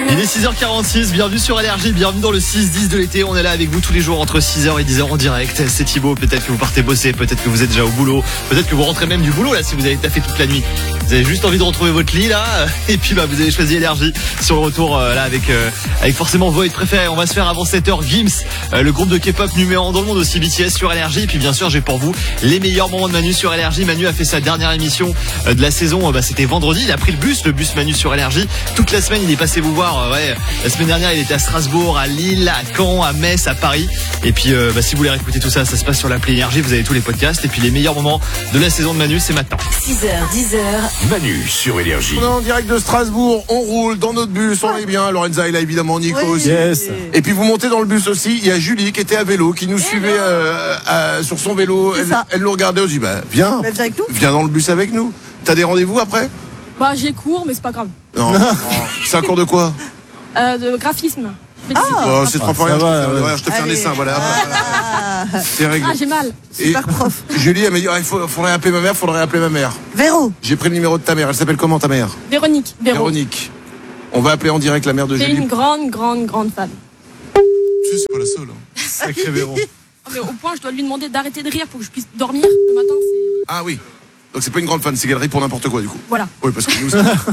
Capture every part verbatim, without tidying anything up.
Il est six heures quarante-six, bienvenue sur Énergie, bienvenue dans le six dix de l'été. On est là avec vous tous les jours entre six heures et dix heures en direct. C'est Thibaut, peut-être que vous partez bosser, peut-être que vous êtes déjà au boulot, peut-être que vous rentrez même du boulot là si vous avez taffé toute la nuit. Vous avez juste envie de retrouver votre lit là, et puis bah vous avez choisi Énergie sur le retour euh, là avec euh, avec forcément vos hits préférés. On va se faire avant sept heures Gims, euh, le groupe de K-pop numéro un dans le monde, aussi B T S sur Énergie. Et puis bien sûr j'ai pour vous les meilleurs moments de Manu sur Énergie. Manu a fait sa dernière émission euh, de la saison, euh, bah, c'était vendredi. Il a pris le bus, le bus Manu sur Énergie. Toute la semaine il est passé vous voir. Euh, ouais, la semaine dernière il était à Strasbourg, à Lille, à Caen, à Metz, à Paris. Et puis euh, bah, si vous voulez réécouter tout ça, ça se passe sur l'appli Énergie. Vous avez tous les podcasts. Et puis les meilleurs moments de la saison de Manu, c'est maintenant. six heures, dix heures. Manu sur Énergie. On est en direct de Strasbourg, on roule dans notre bus, on est bien. Lorenza est là évidemment, Nico oui, aussi. yes. Et puis vous montez dans le bus aussi, il y a Julie qui était à vélo, qui nous suivait euh, à, sur son vélo. Elle, elle nous regardait, on se dit bah viens, Bah, viens avec nous. viens dans le bus avec nous. T'as des rendez-vous après? Bah j'ai cours mais c'est pas grave. Non. non. C'est un cours de quoi? Euh, de graphisme. Ah, Oh, c'est trop fort, ça rien, je te va, fais- ouais. regarde, je te fais un Allez. dessin, voilà. Ah, C'est réglé. Ah j'ai mal. Et super prof. Julie, elle m'a dit, ah, il faut, faudrait appeler ma mère, faudrait appeler ma mère. Véro. J'ai pris le numéro de ta mère, elle s'appelle comment ta mère? Véronique. Véro. Véronique. On va appeler en direct la mère de C'est Julie. une grande, grande, grande fan. Tu sais, c'est pas la seule. hein. Sacré Véron. Ah, mais au point je dois lui demander d'arrêter de rire pour que je puisse dormir le matin. C'est... Ah oui. Donc c'est pas une grande fan, c'est galerie pour n'importe quoi du coup. Voilà. Oui, parce que nous.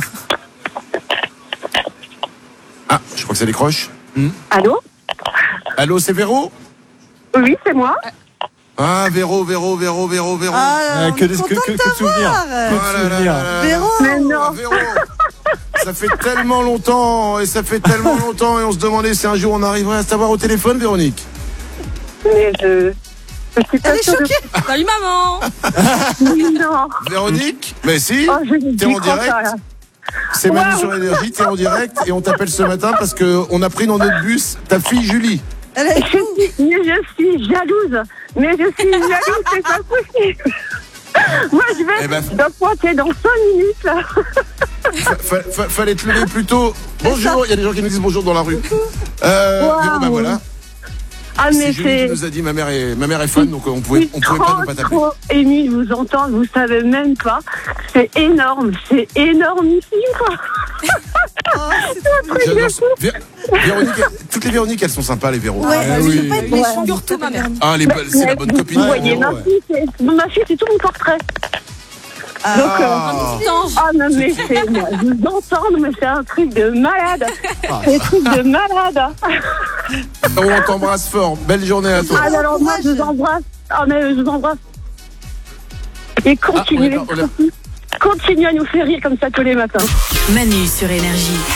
Ah, je crois que ça décroche. Allô? Allô, c'est Véro? Oui, c'est moi. Ah, Véro, Véro, Véro, Véro, Véro. Ah, Euh, on que est des- content que- que- de que de souvenirs. t'avoir. Ah là là là là. Véro. Mais non. Véro. Ça fait tellement longtemps, et ça fait tellement longtemps, et on se demandait si un jour on arriverait à se savoir au téléphone, Véronique. Mais je. Je suis pas Elle est sûre de- choquée. Salut maman. Non. Véronique? Mais si, Oh, je n'y t'es en crois direct. pas, là. C'est Manu Wow. sur Énergie, t'es en direct, et on t'appelle ce matin parce que on a pris dans notre bus ta fille Julie. Elle est Je suis, mais je suis jalouse. Mais je suis jalouse, c'est pas possible. Moi, je vais Eh ben, je dois pointer dans cinq minutes, là. Fa- fa- fa- fallait te lever plus tôt. Bonjour, il y a des gens qui nous disent bonjour dans la rue. Euh, Wow. Véro, bah voilà. Ah, C'est mais Julie qui c'est. nous a dit ma mère est, ma mère est fan, donc on pouvait, on pouvait pas trop, ne pas taper. trop ému de vous entendre, vous savez même pas. C'est énorme, c'est énormissime, quoi. J'adore ça. Vé- Véronique, elle- toutes les Véroniques, elles sont sympas, les Véro. Ouais, Ah je oui. veux pas être Ouais. méchante. Surtout ma mère. Ah, les bonnes- c'est la bonne copine. Vous voyez, Véro, ma ouais. fille, c'est, ma fille, c'est tout mon portrait. Ah. Donc, euh, Ah. Petit ange. ah non, mais c'est, moi, je vous entendre, mais c'est un truc de malade. C'est un truc de malade. On t'embrasse fort. Belle journée à toi. Ah, alors, moi, je vous embrasse. Ah, mais je vous embrasse. Et continuez, Ah, on est là, on est là. continuez à nous faire rire comme ça tous les matins. Manu sur Énergie.